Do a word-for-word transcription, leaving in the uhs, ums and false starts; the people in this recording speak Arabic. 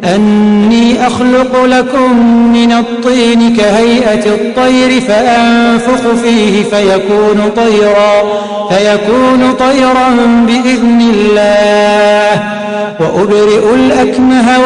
أني أخلق لكم من الطين كهيئة الطير فأنفخ فيه فيكون طيرا, فيكون طيرا بإذن الله وأبرئ الأكمه